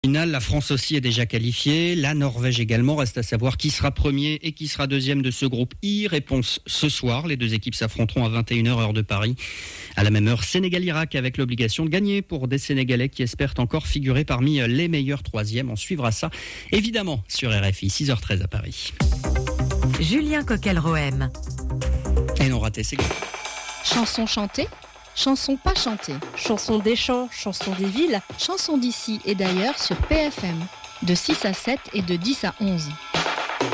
La France aussi est déjà qualifiée, la Norvège également. Reste à savoir qui sera premier et qui sera deuxième de ce groupe I. Réponse ce soir. Les deux équipes s'affronteront à 21h heure de Paris. À la même heure, Sénégal-Irak avec l'obligation de gagner pour des Sénégalais qui espèrent encore figurer parmi les meilleurs troisièmes. On suivra ça évidemment sur RFI, 6h13 à Paris. Julien Coquel-Rohem. Et non raté, c'est gagné. Chanson chantée, chanson pas chantée, Chanson des champs, chanson des villes. chanson d'ici et d'ailleurs sur PFM, de 6 à 7 et de 10 à 11.